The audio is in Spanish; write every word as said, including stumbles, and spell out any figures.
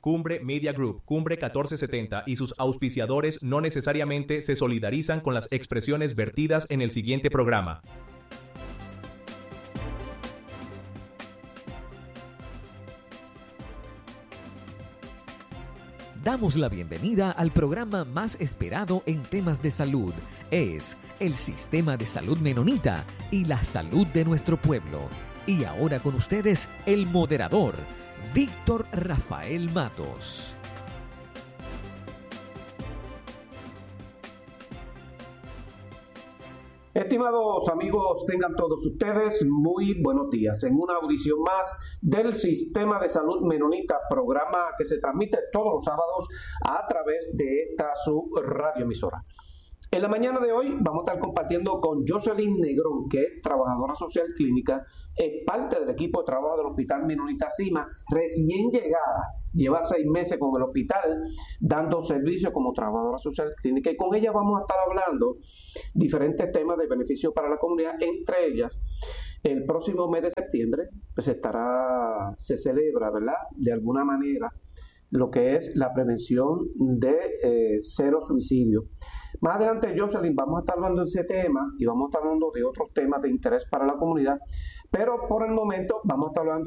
Cumbre Media Group, Cumbre catorce setenta y sus auspiciadores no necesariamente se solidarizan con las expresiones vertidas en el siguiente programa. Damos la bienvenida al programa más esperado en temas de salud. Es el Sistema de Salud Menonita y la salud de nuestro pueblo. Y ahora con ustedes, el moderador, Víctor Rafael Matos. Estimados amigos, tengan todos ustedes muy buenos días en una audición más del Sistema de Salud Menonita, programa que se transmite todos los sábados a través de esta su radioemisora. En la mañana de hoy vamos a estar compartiendo con Jocelyn Negrón, que es trabajadora social clínica, es parte del equipo de trabajo del Hospital Menonita Cima, recién llegada, lleva seis meses con el hospital dando servicio como trabajadora social clínica, y con ella vamos a estar hablando diferentes temas de beneficio para la comunidad, entre ellas el próximo mes de septiembre pues estará, se celebra, ¿verdad?, de alguna manera lo que es la prevención de eh, cero suicidio. Más adelante, Jocelyn, vamos a estar hablando de ese tema y vamos a estar hablando de otros temas de interés para la comunidad, pero por el momento vamos a estar hablando